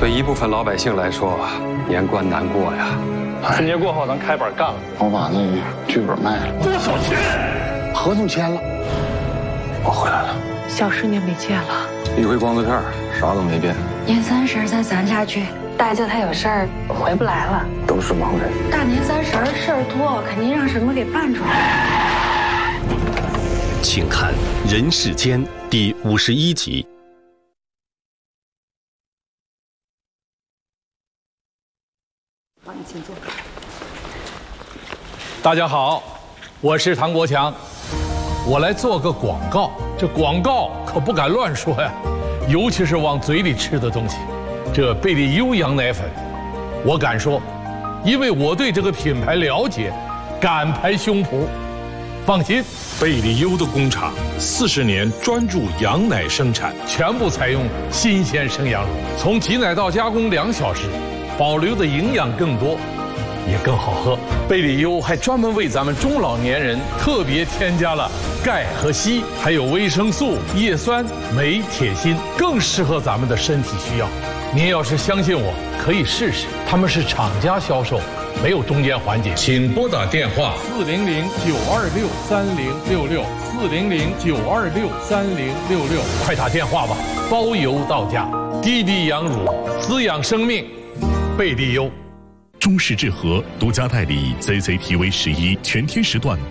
对一部分老百姓来说，年关难过呀。 春节过后咱开板干了。 我把那剧本卖了， 多少钱？ 合同签了，我回来了。 小10年没见了， 一回光字片，啥都没变。 年30咱3家去，大舅他有事儿回不来了。 都是盲人。 大年30事儿多，肯定让什么给办出来。 请看《人世间》第51集。 好，你请坐。 大家好，我是唐国强，我来做个广告。这广告可不敢乱说呀，尤其是往嘴里吃的东西。这贝利优羊奶粉，我敢说，因为我对这个品牌了解，敢拍胸脯。放心， 贝利优的工厂40年专注羊奶生产， 全部采用新鲜生羊乳，从挤奶到加工2小时，保留的营养更多，也更好喝。贝利优还专门为咱们中老年人特别添加了钙和硒，还有维生素、叶酸、镁、铁、锌，更适合咱们的身体需要。您要是相信我，可以试试，他们是厂家销售，没有中间环节。 请拨打电话 400-926-3066，400-926-3066，快打电话吧，包邮到家。低低羊乳，滋养生命，贝利优。 中式智和独家代理 CCTV11全天时段